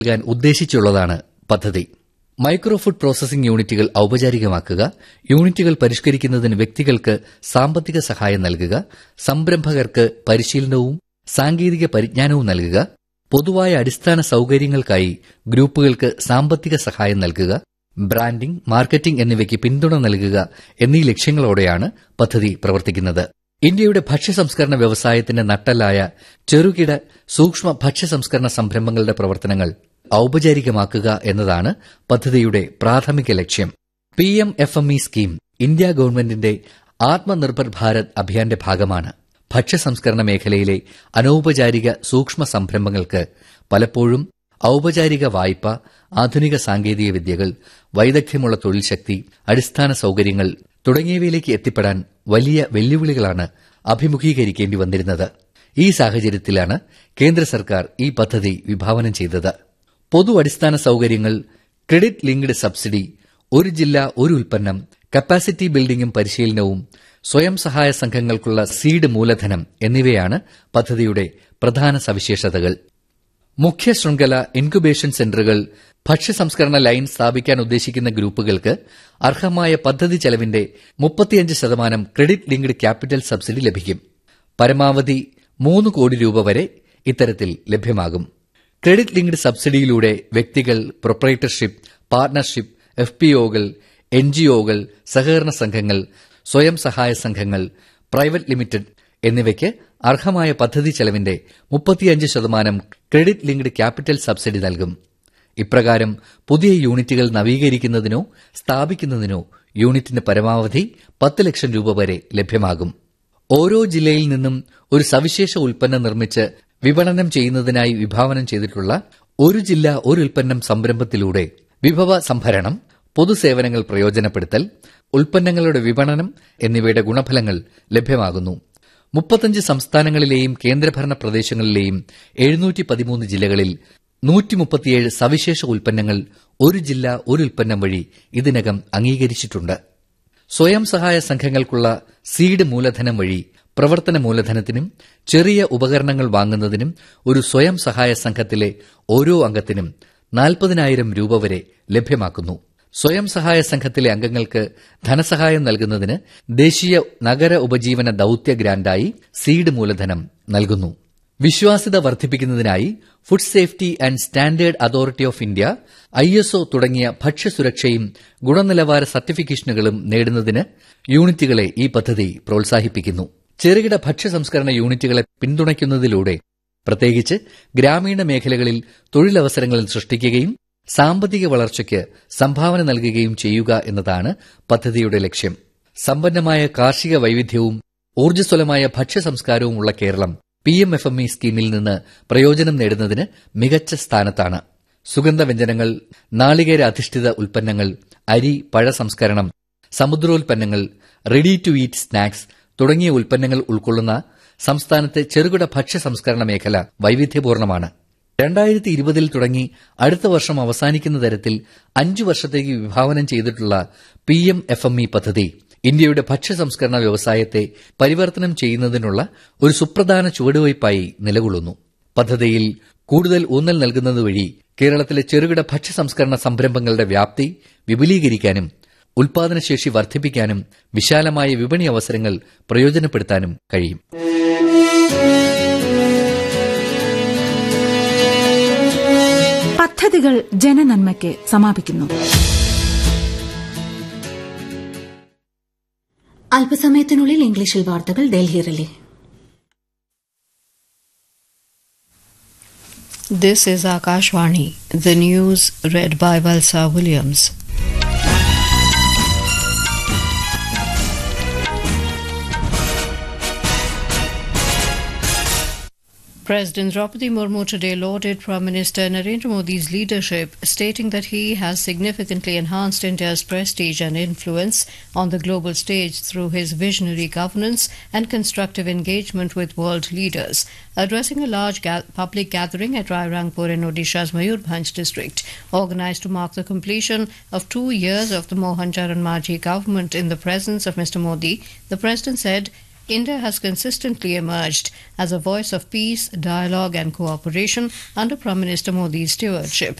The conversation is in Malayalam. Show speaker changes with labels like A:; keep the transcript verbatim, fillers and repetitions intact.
A: നൽകാൻ ഉദ്ദേശിച്ചുള്ളതാണ് പദ്ധതി. മൈക്രോ ഫുഡ് പ്രോസസിംഗ് യൂണിറ്റുകൾ ഔപചാരികമാക്കുക, യൂണിറ്റുകൾ പരിഷ്കരിക്കുന്നതിന് വ്യക്തികൾക്ക് സാമ്പത്തിക സഹായം നൽകുക, സംരംഭകർക്ക് പരിശീലനവും സാങ്കേതിക പരിജ്ഞാനവും നൽകുക, പൊതുവായ അടിസ്ഥാന സൌകര്യങ്ങൾക്കായി ഗ്രൂപ്പുകൾക്ക് സാമ്പത്തിക സഹായം നൽകുക, ബ്രാൻഡിംഗ്, മാർക്കറ്റിംഗ് എന്നിവയ്ക്ക് പിന്തുണ നൽകുക എന്നീ ലക്ഷ്യങ്ങളോടെയാണ് പദ്ധതി പ്രവർത്തിക്കുന്നത്. ഇന്ത്യയുടെ ഭക്ഷ്യസംസ്കരണ വ്യവസായത്തിന്റെ നട്ടെല്ലായ ചെറുകിട സൂക്ഷ്മ ഭക്ഷ്യസംസ്കരണ സംരംഭങ്ങളുടെ പ്രവർത്തനങ്ങൾ ഔപചാരികമാക്കുക എന്നതാണ് പദ്ധതിയുടെ പ്രാഥമിക ലക്ഷ്യം. P M F M E scheme India ഗവൺമെന്റിന്റെ ആത്മനിർഭർ ഭാരത് അഭിയാന്റെ ഭാഗമാണ്. ഭക്ഷ്യസംസ്കരണ മേഖലയിലെ അനൌപചാരിക സൂക്ഷ്മ സംരംഭങ്ങൾക്ക് പലപ്പോഴും ഔപചാരിക വായ്പ, ആധുനിക സാങ്കേതിക വിദ്യകൾ, വൈദഗ്ധ്യമുള്ള തൊഴിൽ ശക്തി, അടിസ്ഥാന സൌകര്യങ്ങൾ തുടങ്ങിയവയിലേക്ക് എത്തിപ്പെടാൻ വലിയ വെല്ലുവിളികളാണ് അഭിമുഖീകരിക്കേണ്ടി വന്നിരുന്നത്. ഈ സാഹചര്യത്തിലാണ് കേന്ദ്ര സർക്കാർ ഈ പദ്ധതി വിഭാവനം ചെയ്തത്. പൊതു അടിസ്ഥാന സൌകര്യങ്ങൾ, ക്രെഡിറ്റ് ലിങ്ക്ഡ് സബ്സിഡി, ഒരു ജില്ല ഒരു ഉൽപ്പന്നം, കപ്പാസിറ്റി ബിൽഡിംഗും പരിശീലനവും, സ്വയം സഹായ സംഘങ്ങൾക്കുള്ള സീഡ് മൂലധനം എന്നിവയാണ് പദ്ധതിയുടെ പ്രധാന സവിശേഷതകൾ. മുഖ്യ ശൃംഖല ഇൻക്യുബേഷൻ സെന്ററുകൾ, ഭക്ഷ്യസംസ്കരണ ലൈൻ സ്ഥാപിക്കാൻ ഉദ്ദേശിക്കുന്ന ഗ്രൂപ്പുകൾക്ക് അർഹമായ പദ്ധതി ചെലവിന്റെ മുപ്പത്തിയഞ്ച് ശതമാനം ക്രെഡിറ്റ് ലിങ്ക്ഡ് ക്യാപിറ്റൽ സബ്സിഡി ലഭിക്കും. പരമാവധി മൂന്ന് കോടി രൂപ വരെ ഇത്തരത്തിൽ ലഭ്യമാകും. ക്രെഡിറ്റ് ലിങ്ക്ഡ് സബ്സിഡിയിലൂടെ വ്യക്തികൾ, proprietorship, partnership, F P ഒകൾ, N G ഒകൾ, സഹകരണ സംഘങ്ങൾ, സ്വയം സഹായ സംഘങ്ങൾ, പ്രൈവറ്റ് ലിമിറ്റഡ് എന്നിവയ്ക്ക് അർഹമായ പദ്ധതി ചെലവിന്റെ മുപ്പത്തിയഞ്ച് ശതമാനം ക്രെഡിറ്റ് ലിങ്ക്ഡ് ക്യാപിറ്റൽ സബ്സിഡി നൽകും. ഇപ്രകാരം പുതിയ യൂണിറ്റുകൾ നവീകരിക്കുന്നതിനോ സ്ഥാപിക്കുന്നതിനോ യൂണിറ്റിന് പരമാവധി പത്ത് ലക്ഷം രൂപ വരെ ലഭ്യമാകും. ഓരോ ജില്ലയിൽ നിന്നും ഒരു സവിശേഷ ഉൽപ്പന്നം നിർമ്മിച്ച് വിപണനം ചെയ്യുന്നതിനായി വിഭാവനം ചെയ്തിട്ടുള്ള ഒരു ജില്ല ഒരു ഉൽപ്പന്നം സംരംഭത്തിലൂടെ വിഭവ സംഭരണം, പൊതുസേവനങ്ങൾ പ്രയോജനപ്പെടുത്തൽ, ഉൽപ്പന്നങ്ങളുടെ വിപണനം എന്നിവയുടെ ഗുണഫലങ്ങൾ ലഭ്യമാകുന്നു. മുപ്പത്തഞ്ച് സംസ്ഥാനങ്ങളിലെയും കേന്ദ്രഭരണ പ്രദേശങ്ങളിലെയും എഴുന്നൂറ്റി പതിമൂന്ന് ജില്ലകളിൽ നൂറ്റി മുപ്പത്തിയേഴ് സവിശേഷ ഉൽപ്പന്നങ്ങൾ ഒരു ജില്ല ഒരു ഉൽപ്പന്നം വഴി ഇതിനകം അംഗീകരിച്ചിട്ടുണ്ട്. സ്വയം സഹായ സംഘങ്ങൾക്കുള്ള സീഡ് മൂലധനം വഴി പ്രവർത്തന മൂലധനത്തിനും ചെറിയ ഉപകരണങ്ങൾ വാങ്ങുന്നതിനും ഒരു സ്വയം സഹായ സംഘത്തിലെ ഓരോ അംഗത്തിനും നാൽപ്പതിനായിരം രൂപ വരെ ലഭ്യമാക്കുന്നു. സ്വയം സഹായ സംഘത്തിലെ അംഗങ്ങൾക്ക് ധനസഹായം നൽകുന്നതിന് ദേശീയ നഗര ഉപജീവന ദൌത്യ ഗ്രാന്റായി സീഡ് മൂലധനം നൽകുന്നു. വിശ്വാസ്യത വർദ്ധിപ്പിക്കുന്നതിനായി food safety and standard authority of India, I S O തുടങ്ങിയ ഭക്ഷ്യസുരക്ഷയും ഗുണനിലവാര സർട്ടിഫിക്കേഷനുകളും നേടുന്നതിന് യൂണിറ്റുകളെ ഈ പദ്ധതി പ്രോത്സാഹിപ്പിക്കുന്നു. ചെറുകിട ഭക്ഷ്യസംസ്കരണ യൂണിറ്റുകളെ പിന്തുണയ്ക്കുന്നതിലൂടെ പ്രത്യേകിച്ച് ഗ്രാമീണ മേഖലകളിൽ തൊഴിലവസരങ്ങൾ സൃഷ്ടിക്കുകയും സാമ്പത്തിക വളർച്ചയ്ക്ക് സംഭാവന നൽകുകയും ചെയ്യുക എന്നതാണ് പദ്ധതിയുടെ ലക്ഷ്യം. സമ്പന്നമായ കാർഷിക വൈവിധ്യവും ഊർജ്ജസ്വലമായ ഭക്ഷ്യസംസ്കാരവും ഉള്ള Keralam P M F M E സ്കീമിൽ നിന്ന് പ്രയോജനം നേടുന്നതിന് മികച്ച സ്ഥാനത്താണ്. സുഗന്ധവ്യഞ്ജനങ്ങൾ, നാളികേര അധിഷ്ഠിത ഉൽപ്പന്നങ്ങൾ, അരി, പഴ സംസ്കരണം, സമുദ്രോൽപ്പന്നങ്ങൾ, റെഡി ടു ഈറ്റ് സ്നാക്സ് തുടങ്ങിയ ഉൽപ്പന്നങ്ങൾ ഉൾക്കൊള്ളുന്ന സംസ്ഥാനത്തെ ചെറുകിട ഭക്ഷ്യ സംസ്കരണ മേഖല വൈവിധ്യപൂർണ്ണമാണ്. രണ്ടായിരത്തി ഇരുപതിൽ തുടങ്ങി അടുത്ത വർഷം അവസാനിക്കുന്ന തരത്തിൽ അഞ്ചു വർഷത്തേക്ക് വിഭാവനം ചെയ്തിട്ടുള്ള P M F M E പദ്ധതി ഇന്ത്യയുടെ ഭക്ഷ്യസംസ്കരണ വ്യവസായത്തെ പരിവർത്തനം ചെയ്യുന്നതിനുള്ള ഒരു സുപ്രധാന ചുവടുവയ്പായി നിലകൊള്ളുന്നു. പദ്ധതിയിൽ കൂടുതൽ ഊന്നൽ നൽകുന്നതുവഴി കേരളത്തിലെ ചെറുകിട ഭക്ഷ്യസംസ്കരണ സംരംഭങ്ങളുടെ വ്യാപ്തി വിപുലീകരിക്കാനും ഉൽപാദനശേഷി വർദ്ധിപ്പിക്കാനും വിശാലമായ വിപണി അവസരങ്ങൾ പ്രയോജനപ്പെടുത്താനും കഴിയും.
B: പദ്ധതികൾ ജനനന്മയ്ക്ക് സമാപിക്കുന്നു.
C: അല്പസമയത്തിനുള്ളിൽ ഇംഗ്ലീഷിൽ വാർത്തകൾ Delhi relay.
D: This is Akashvani. The news read by Valsa Williams. President Draupadi Murmu today lauded Prime Minister Narendra Modi's leadership, stating that he has significantly enhanced India's prestige and influence on the global stage through his visionary governance and constructive engagement with world leaders. Addressing a large ga- public gathering at Rairangpur in Odisha's Mayurbhanj district, organized to mark the completion of two years of the Mohan Charan Majhi government in the presence of Mister Modi, the President said, India has consistently emerged as a voice of peace, dialogue and cooperation under Prime Minister Modi's stewardship.